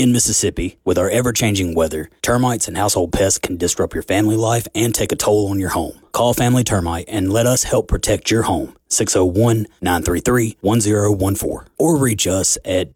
In Mississippi, with our ever-changing weather, termites and household pests can disrupt your family life and take a toll on your home. Call Family Termite and let us help protect your home. 601-933-1014. Or reach us at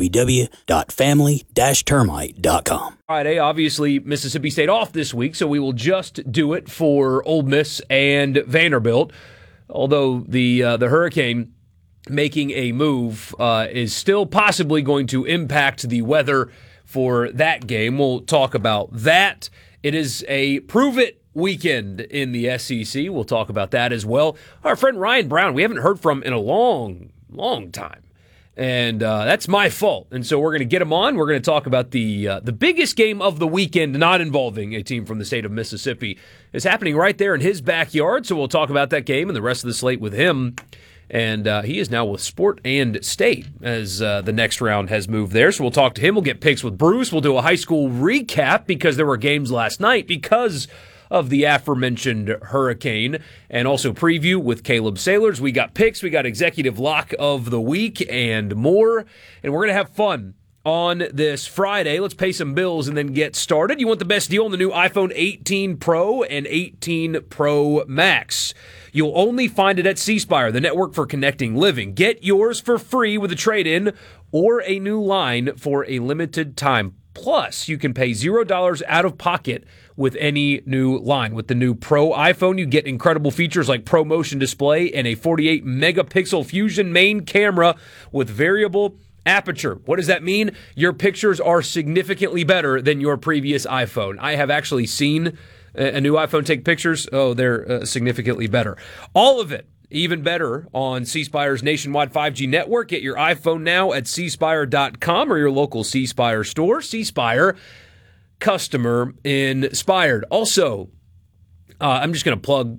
www.family-termite.com. Friday, obviously, Mississippi State off this week, so we will just do it for Ole Miss and Vanderbilt. Although the Hurricane making a move is still possibly going to impact the weather for that game. We'll talk about that. It is a prove-it weekend in the SEC. We'll talk about that as well. Our friend Ryan Brown, we haven't heard from in a long time. And that's my fault. And so we're going to get him on. We're going to talk about the biggest game of the weekend, not involving a team from the state of Mississippi. It's happening right there in his backyard. So we'll talk about that game and the rest of the slate with him. And he is now with Sport and State as the next round has moved there. So we'll talk to him. We'll get picks with Bruce. We'll do a high school recap because there were games last night because of the aforementioned hurricane, and also preview with Caleb Sailors. We got picks. We got executive lock of the week and more. And we're going to have fun on this Friday. Let's pay some bills and then get started. You want the best deal on the new iPhone 18 Pro and 18 Pro Max. You'll only find it at C Spire, the network for connecting living. Get yours for free with a trade-in or a new line for a limited time. Plus, you can pay $0 out of pocket with any new line. With the new Pro iPhone, you get incredible features like Pro Motion Display and a 48-megapixel Fusion main camera with variable aperture. What does that mean? Your pictures are significantly better than your previous iPhone. I have actually seen a new iPhone take pictures. Oh, they're significantly better. All of it even better on C Spire's nationwide 5G network. Get your iPhone now at cspire.com or your local C Spire store. C Spire, customer inspired. Also, I'm just going to plug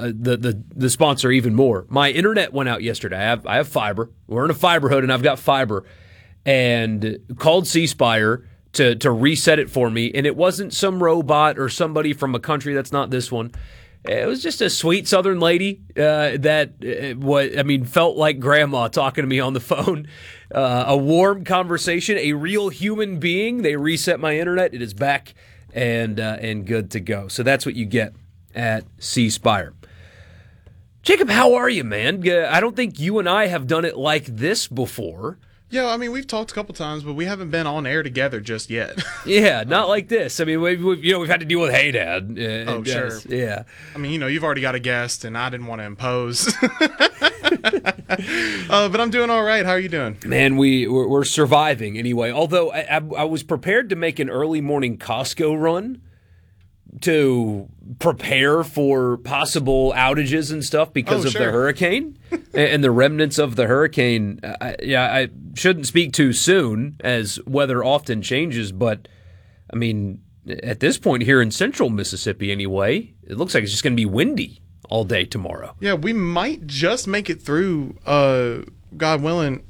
the sponsor even more. My internet went out yesterday. I have fiber. We're in a fiber hood, and I've got fiber. And called C Spire to reset it for me, and it wasn't some robot or somebody from a country that's not this one. It was just a sweet Southern lady that felt like grandma talking to me on the phone. A warm conversation, a real human being. They reset my internet. It is back and good to go. So that's what you get at C Spire. Jacob, how are you, man? I don't think you and I have done it like this before. Yeah, I mean, we've talked a couple times, but we haven't been on air together just yet. Yeah, not like this. I mean, we've had to deal with Hey Dad. Sure. Yeah. I mean, you've already got a guest, and I didn't want to impose. But I'm doing all right. How are you doing? Man, we're surviving anyway. Although I was prepared to make an early morning Costco run to prepare for possible outages and stuff because of the hurricane and the remnants of the hurricane. I shouldn't speak too soon, as weather often changes, but I mean, at this point here in central Mississippi anyway, it looks like it's just going to be windy all day tomorrow. Yeah, we might just make it through, God willing.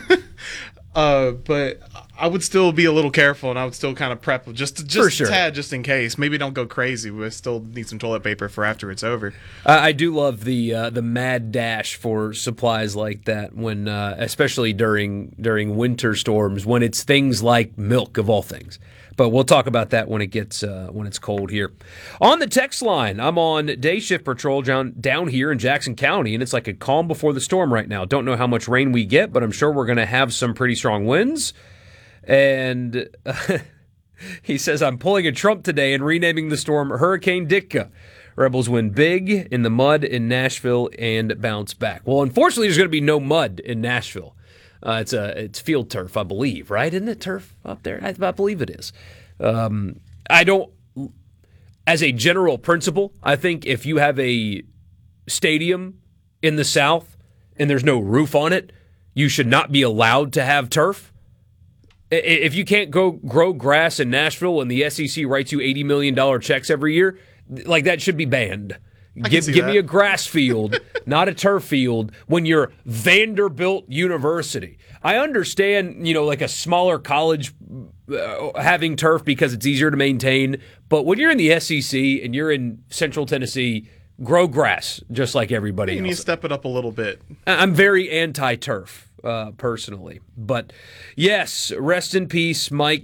But I would still be a little careful, and I would still kind of prep just a tad, just in case. Maybe don't go crazy. We still need some toilet paper for after it's over. I do love the mad dash for supplies like that when, especially during winter storms, when it's things like milk of all things. But we'll talk about that when it's cold here. On the text line, I'm on day shift patrol down here in Jackson County, and it's like a calm before the storm right now. Don't know how much rain we get, but I'm sure we're going to have some pretty strong winds. And he says, I'm pulling a Trump today and renaming the storm Hurricane Ditka. Rebels win big in the mud in Nashville and bounce back. Well, unfortunately, there's going to be no mud in Nashville. It's field turf, I believe, right? Isn't it turf up there? I believe it is. I don't, as a general principle, I think if you have a stadium in the South and there's no roof on it, you should not be allowed to have turf. If you can't go grow grass in Nashville and the SEC writes you $80 million checks every year, like that should be banned. Give me a grass field, not a turf field, when you're Vanderbilt University. I understand, like a smaller college having turf because it's easier to maintain, but when you're in the SEC and you're in Central Tennessee, grow grass just like everybody else. You need to step it up a little bit. I'm very anti-turf, personally. But yes, rest in peace, Mike